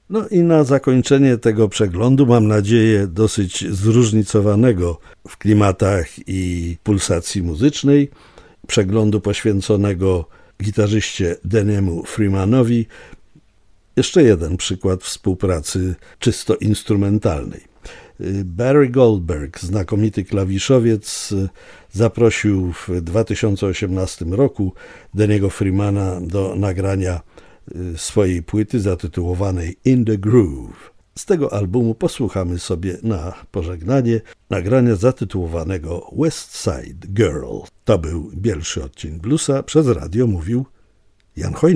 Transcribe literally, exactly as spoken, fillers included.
No i na zakończenie tego przeglądu, mam nadzieję, dosyć zróżnicowanego w klimatach i pulsacji muzycznej, przeglądu poświęconego gitarzyście Denniemu Freemanowi, jeszcze jeden przykład współpracy czysto instrumentalnej. Barry Goldberg, znakomity klawiszowiec, zaprosił w dwa tysiące osiemnastym roku Denniego Freemana do nagrania swojej płyty zatytułowanej In the Groove. Z tego albumu posłuchamy sobie na pożegnanie nagrania zatytułowanego West Side Girl. To był Bielszy Odcień Bluesa. Przez radio mówił Jan Chojnacki.